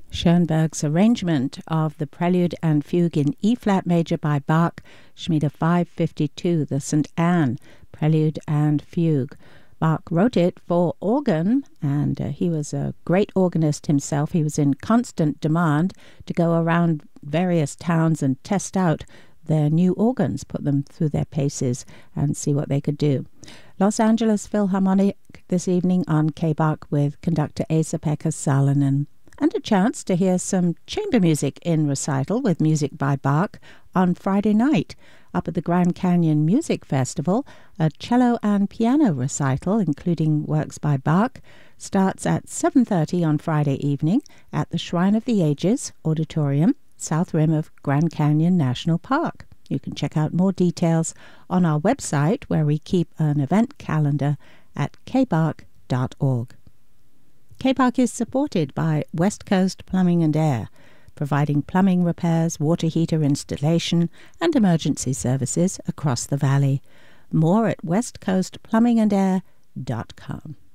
Schoenberg's arrangement of the Prelude and Fugue in E-flat major by Bach, Schmiede 552, the St. Anne Prelude and Fugue. Bach wrote it for organ, and he was a great organist himself. He was in constant demand to go around various towns and test out their new organs, put them through their paces and see what they could do. Los Angeles Philharmonic this evening on K-Bach with conductor Esa-Pekka Salonen. And a chance to hear some chamber music in recital with music by Bach on Friday night. Up at the Grand Canyon Music Festival, a cello and piano recital, including works by Bach, starts at 7:30 on Friday evening at the Shrine of the Ages Auditorium, south rim of Grand Canyon National Park. You can check out more details on our website, where we keep an event calendar at kbach.org. K-Bach is supported by West Coast Plumbing and Air, providing plumbing repairs, water heater installation, and emergency services across the valley. More at westcoastplumbingandair.com.